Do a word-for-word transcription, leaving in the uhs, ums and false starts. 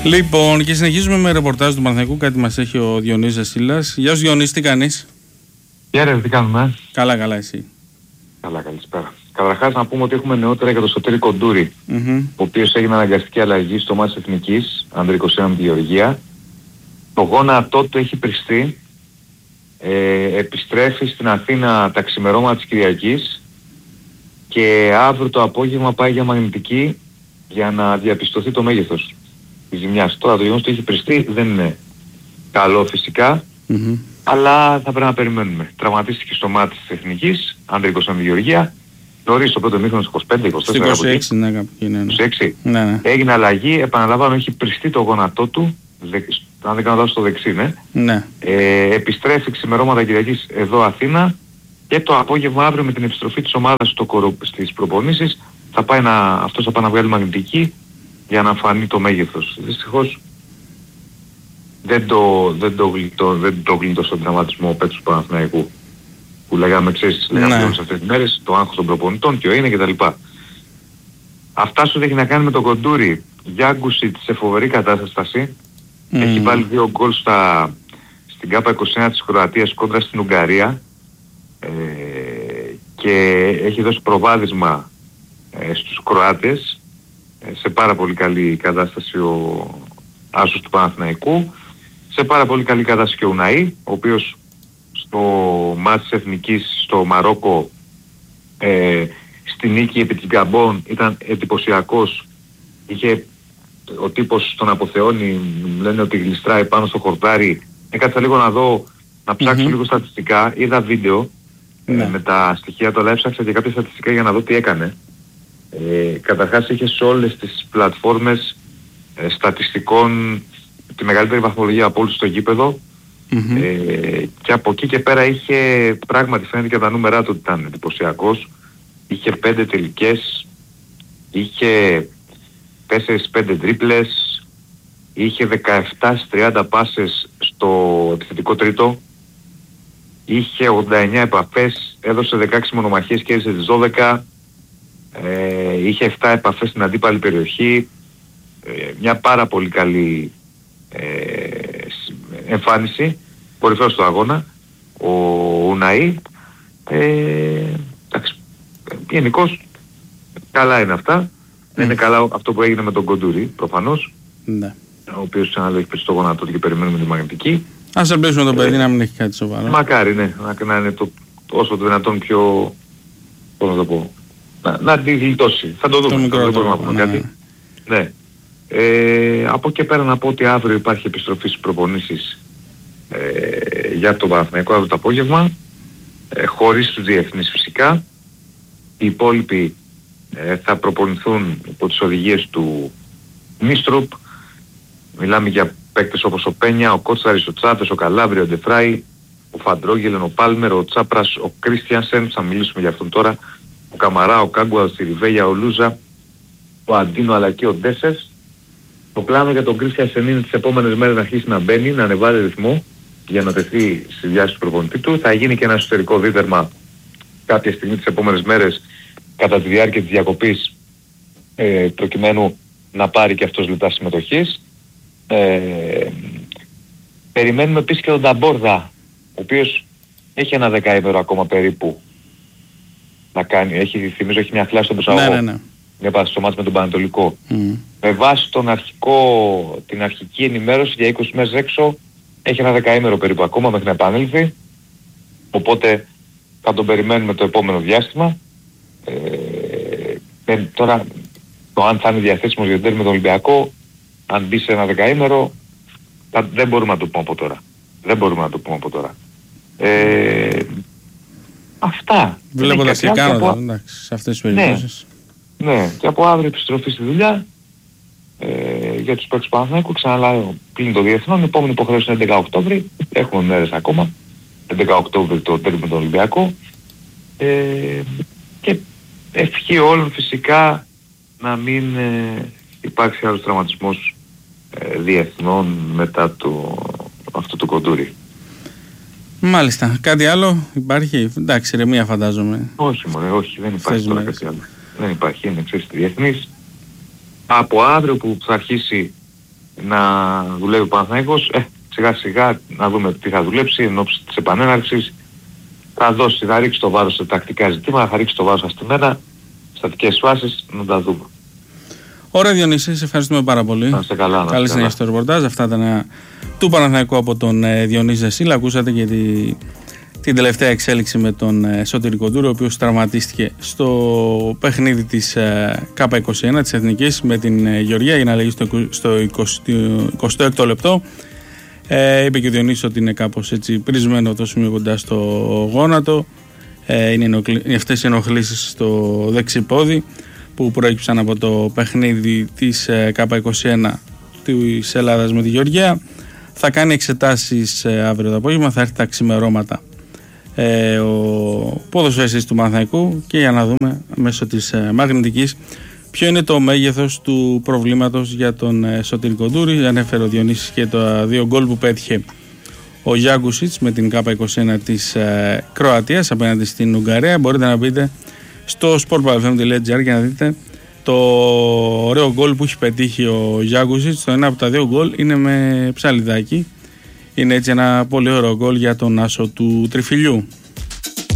Λοιπόν, και συνεχίζουμε με ρεπορτάζ του Παναθηναϊκού. Κάτι μας έχει ο Διονύσης Ασύλλας. Γεια σου Διονύση, τι κάνεις? Γεια ρε, τι κάνουμε? Καλά, καλά, εσύ? Καλά, καλησπέρα. Καταρχάς να πούμε ότι έχουμε νεότερα για τον Σωτήρη Κοντούρη, Mm-hmm. ο οποίος έγινε αναγκαστική αλλαγή στο μάτς Εθνικής, ανδρικός ένα με τη Γεωργία. Το γόνατό του έχει πριστεί, ε, επιστρέφει στην Αθήνα τα ξημερώματα της Κυριακής και αύριο το απόγευμα πάει για μαγνητική για να διαπιστωθεί το μέγεθος της ζημιάς. Τώρα το γεγονός του έχει πριστεί δεν είναι καλό φυσικά, Mm-hmm. αλλά θα πρέπει να περιμένουμε. Τραυματίστηκε στο μάτι της Εθνικής, ανδρικός ένα με τη Γεωργία. Νωρίς στο πρώτο μήχρονο είκοσι πέντε είκοσι τέσσερα. είκοσι έξι, ναι, κάπου εκεί, ναι, ναι. είκοσι έξι. Ναι, ναι. Έγινε αλλαγή, επαναλαμβάνω, έχει πριστεί το γόνατό του, δε, αν δεν κάνω λάθος στο δεξί, ναι. Ναι. Ε, επιστρέφει ξημερώματα Κυριακής εδώ Αθήνα και το απόγευμα αύριο με την επιστροφή της ομάδας στο κορο, στις προπονήσεις θα πάει να, αυτός θα πάει να βγάλει μαγνητική για να φανεί το μέγεθος. Δυστυχώς δεν το, δεν το, γλιτώ, δεν το γλιτώ στον τραυματισμό ο παίκτης του Παναθηναϊκού που λέγαμε, ξέρεις, λέγαμε Ναι. όλες αυτές τις μέρες, το άγχος των προπονητών, ποιο είναι κτλ. Αυτά σου έχει να κάνει με τον Κοντούρη. Γιάγκουσιτ σε φοβερή κατάσταση. Mm. Έχει βάλει δύο γκολ στα, στην ΚΑΠΑ είκοσι ένα της Κροατίας κόντρα στην Ουγγαρία ε, και έχει δώσει προβάδισμα ε, στους Κροάτες. Ε, σε πάρα πολύ καλή κατάσταση ο άσος του Παναθηναϊκού. Σε πάρα πολύ καλή κατάσταση και ο Ουναή, ο οποίος στο μάτς της Εθνικής στο Μαρόκο ε, στη νίκη επί της Γκαμπών ήταν εντυπωσιακός. Είχε ο τύπος τον αποθεώνει, λένε ότι γλιστράει πάνω στο χορτάρι. Έκατσα λίγο να δω, να ψάξω Mm-hmm. λίγο στατιστικά, είδα βίντεο Ναι. ε, με τα στοιχεία του, αλλά έψαξα και κάποια στατιστικά για να δω τι έκανε. Ε, καταρχάς είχε σε όλες τις πλατφόρμες ε, στατιστικών τη μεγαλύτερη βαθμολογία από όλους στο γήπεδο. Mm-hmm. Ε, και από εκεί και πέρα είχε, πράγματι φαίνεται και τα νούμερά του ότι ήταν εντυπωσιακός. Είχε πέντε τελικές, είχε τέσσερα πέντε τρίπλες, είχε δεκαεπτά στις τριάντα πάσες στο επιθετικό τρίτο, είχε ογδόντα εννέα επαφές, έδωσε δεκαέξι μονομαχίες και έρισε τις δώδεκα, ε, είχε επτά επαφές στην αντίπαλη περιοχή, ε, μια πάρα πολύ καλή ε, εμφάνιση, κορυφαίος του αγώνα, ο Ουναή. Ε, εντάξει, γενικώς καλά είναι αυτά. Δεν είναι καλά αυτό που έγινε με τον Κοντούρη, προφανώς. Ναι. Ο οποίος ξαναλέω έχει πέσει στο γόνατο και περιμένουμε τη μαγνητική. Ας ελπίσουμε το παιδί Ε, να μην έχει κάτι σοβαρό. Μακάρι, ναι, να, να είναι το, όσο το δυνατόν πιο, πώς να το πω, να, να τη γλιτώσει. Θα το δούμε, Το μικρό δεν μπορούμε να το, πούμε ναι. κάτι. Ναι. Ε, από εκεί πέρα να πω ότι αύριο υπάρχει επιστροφή στις προπονήσεις ε, για τον Παναθηναϊκό αύριο το απόγευμα, ε, χωρίς τους διεθνείς φυσικά. Οι υπόλοιποι ε, θα προπονηθούν υπό τις οδηγίες του Μίστροπ. Μιλάμε για παίκτες όπως ο Πένια, ο Κότσαρης, ο Τσάπες, ο Καλάβρη, ο Ντεφράι, ο Φαντρόγγελεν, ο Πάλμερ, ο Τσάπρας, ο Κρίστιανσεν, θα μιλήσουμε για αυτόν τώρα, ο Καμαρά, ο Κάγκουα, ο Στυριβέγια, ο Λούζα, ο Αντίνο αλλά και ο Ντέσες. Το πλάνο για τον Κρίστιανσεν είναι τις επόμενες μέρες να αρχίσει να μπαίνει, να ανεβάζει ρυθμό για να τεθεί στη διάσταση του προπονητή του. Θα γίνει και ένα εσωτερικό δίδερμα κάποια στιγμή τις επόμενες μέρες κατά τη διάρκεια της διακοπής ε, προκειμένου να πάρει και αυτός λεπτά συμμετοχής. Ε, περιμένουμε επίσης και τον Ταμπόρδα, ο οποίος έχει ένα δεκαήμερο ακόμα περίπου να κάνει. Έχει, θυμίζω έχει μια χλάση στον προσαγωγό. Ναι, ναι, ναι. Μια πάση στο μάτς με τον Πανατολικό. Mm. Με βάση τον αρχικό, την αρχική ενημέρωση για είκοσι μέρες έξω έχει ένα δεκαήμερο περίπου ακόμα μέχρι να επανέλθει. Οπότε θα τον περιμένουμε το επόμενο διάστημα. Ε, τώρα το αν θα είναι διαθέσιμος για με τον Ολυμπιακό, αν μπει σε ένα δεκαήμερο, θα, δεν μπορούμε να το πούμε από τώρα. Δεν μπορούμε να το πούμε από τώρα. Ε, αυτά. Βλέποντας και κάνοντας, από... εντάξει, σε αυτές τις περιπτώσεις. Ναι, ναι, και από αύριο επιστροφή στη δουλειά ε, για τους παίκτες του Παναθηναϊκού. Ξαναλάω πλην των διεθνών. Η επόμενη υποχρέωση είναι έντεκα Οκτώβρη. Έχουμε μέρες ακόμα. έντεκα Οκτώβρη το τέρμι με τον Ολυμπιακό. Ε, και ευχή όλων φυσικά να μην ε, υπάρξει άλλος τραυματισμός ε, διεθνών μετά το, αυτό το Κοντούρι. Μάλιστα. Κάτι άλλο υπάρχει? Εντάξει, ηρεμία φαντάζομαι. Όχι μωρέ, όχι, δεν υπάρχει Θες τώρα μέρες. κάτι άλλο. Δεν υπάρχει, είναι ξέρεις διεθνής. Από αύριο που θα αρχίσει να δουλεύει ο Παναθηναϊκός. Ε, σιγά σιγά να δούμε τι θα δουλέψει εν ώψη της επανέναρξης. Θα δώσει, θα ρίξει το βάρος σε τακτικά ζητήματα, θα ρίξει το βάρος αστημένα, στατικές φάσεις, να τα δούμε. Ωραία Διονύση, σε ευχαριστούμε πάρα πολύ. Να είστε καλά. Καλή συνέχεια στο ρεπορτάζ. Αυτά ήταν του Παναθηναϊκού από τον ε, Διονύση Ζεσίλα. Ακούσατε και τη, την τελευταία εξέλιξη με τον ε, Σωτήρη Κοντούρο, ο οποίος τραυματίστηκε στο παιχνίδι της ε, Κάπα είκοσι ένα της Εθνικής με την ε, Γεωργία για να λέγει στο, στο εικοστό έκτο λεπτό. Ε, είπε και ο Διονύσης ότι είναι κάπως έτσι πρισμένο το σημείο κοντά στο γόνατο. Ε, είναι αυτές οι ενοχλήσεις στο δεξιπόδι που προέκυψαν από το παιχνίδι της ε, Κάπα είκοσι ένα της Ελλάδας με τη Γεωργία. Θα κάνει εξετάσεις ε, αύριο το απόγευμα, θα έρθει τα ξημερώματα ε, ο ποδοσφαιριστής του Παναθηναϊκού και για να δούμε μέσω της ε, μαγνητικής ποιο είναι το μέγεθος του προβλήματος για τον ε, Σωτήρη Κοντούρη. Ανέφερε ο Διονύσης και τα δύο γκολ που πέτυχε ο Γιάγκουσιτς με την Κάπα είκοσι ένα της ε, Κροατίας απέναντι στην Ουγγαρία. Μπορείτε να μπείτε στο sportbalfm τελεία gr για να δείτε το ωραίο γκολ που έχει πετύχει ο Γιάγκουσιτς. Το ένα από τα δύο γκολ είναι με ψαλιδάκι. Είναι έτσι ένα πολύ ωραίο γκολ για τον άσο του Τριφυλιού.